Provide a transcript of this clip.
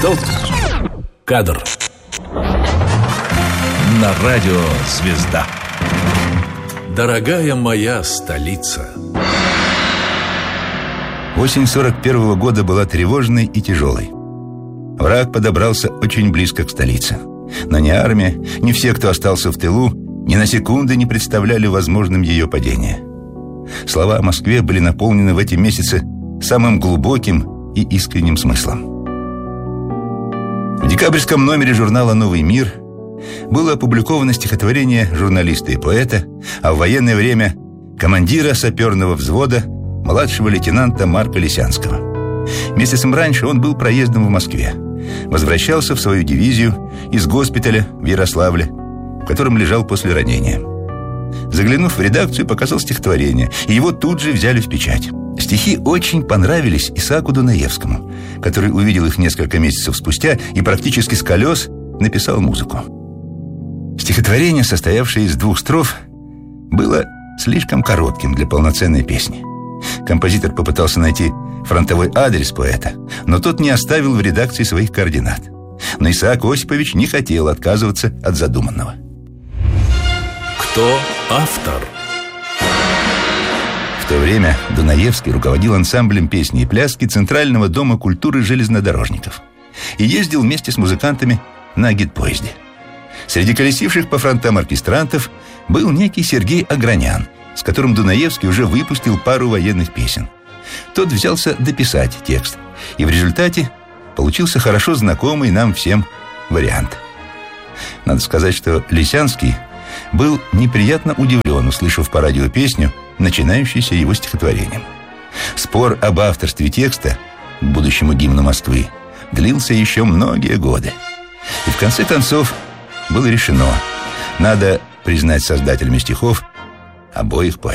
Тут кадр. На радио «Звезда». Дорогая моя столица. Осень 41-го года была тревожной и тяжелой. Враг подобрался очень близко к столице. Но ни армия, ни все, кто остался в тылу, ни на секунды не представляли возможным ее падение. Слова о Москве были наполнены в эти месяцы самым глубоким и искренним смыслом. В декабрьском номере журнала «Новый мир» было опубликовано стихотворение журналиста и поэта, а в военное время командира саперного взвода младшего лейтенанта Марка Лисянского. Месяцем раньше он был проездом в Москве. Возвращался в свою дивизию из госпиталя в Ярославле, в котором лежал после ранения. Заглянув в редакцию, показал стихотворение, и его тут же взяли в печать. Стихи очень понравились Исааку Дунаевскому, который увидел их несколько месяцев спустя и практически с колес написал музыку. Стихотворение, состоявшее из 2 строф, было слишком коротким для полноценной песни. Композитор попытался найти фронтовой адрес поэта, но тот не оставил в редакции своих координат. Но Исаак Осипович не хотел отказываться от задуманного. Кто автор? В то время Дунаевский руководил ансамблем песни и пляски Центрального дома культуры железнодорожников и ездил вместе с музыкантами на агитпоезде. Среди колесивших по фронтам оркестрантов был некий Сергей Агранян, с которым Дунаевский уже выпустил пару военных песен. Тот взялся дописать текст, и в результате получился хорошо знакомый нам всем вариант. Надо сказать, что Лисянский был неприятно удивлен, услышав по радио песню, начинающуюся его стихотворением. Спор об авторстве текста к будущему гимну Москвы длился еще многие годы. И в конце концов было решено: надо признать создателями стихов обоих поэтов.